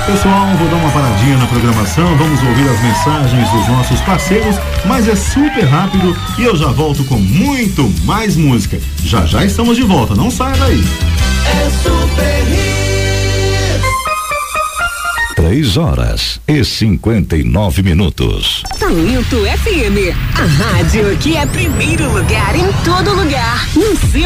Pessoal, vou dar uma paradinha na programação, vamos ouvir as mensagens dos nossos parceiros, mas é super rápido e eu já volto com muito mais música. Já já estamos de volta, não saia daí. É Super Hits. 3h59. Talento FM, a rádio que é primeiro lugar em todo lugar. No seu